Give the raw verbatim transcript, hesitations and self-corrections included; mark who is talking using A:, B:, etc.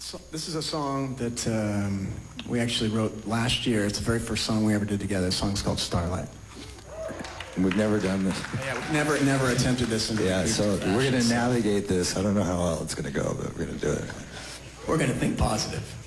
A: So, this is a song that um, we actually wrote last year. It's the very first song we ever did together. The song's called Starlight.
B: We've never done this.
A: Yeah, we've never, never attempted this. In
B: yeah, so
A: fashion,
B: we're going to
A: so.
B: navigate this. I don't know how well it's going to go, but we're going to do it.
A: We're going to think positive.